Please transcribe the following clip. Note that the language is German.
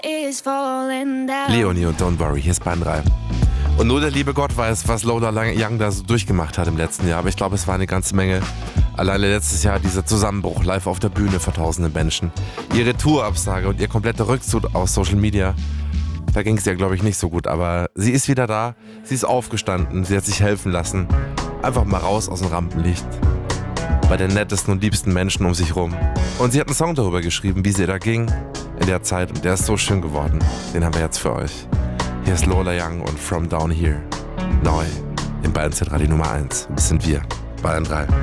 Leonie und Don't Worry, hier ist Bayern 3. Und nur der liebe Gott weiß, was Lola Young da so durchgemacht hat im letzten Jahr. Aber ich glaube, es war eine ganze Menge. Alleine letztes Jahr dieser Zusammenbruch live auf der Bühne vor tausenden Menschen. Ihre Tourabsage und ihr kompletter Rückzug aus Social Media. Da ging es ihr, glaube ich, nicht so gut. Aber sie ist wieder da. Sie ist aufgestanden. Sie hat sich helfen lassen. Einfach mal raus aus dem Rampenlicht. Bei den nettesten und liebsten Menschen um sich rum. Und sie hat einen Song darüber geschrieben, wie sie da ging in der Zeit. Und der ist so schön geworden. Den haben wir jetzt für euch. Hier ist Lola Young und From Down Here. Neu im Bayern Z Radio Nummer 1. Das sind wir. Bayern 3.